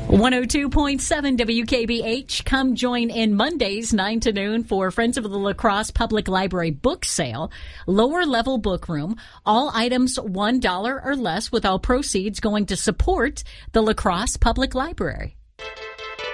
102.7 WKBH. Come join in Mondays, 9 to noon for Friends of the La Crosse Public Library book sale. Lower level book room. All items $1 or less, with all proceeds going to support the La Crosse Public Library.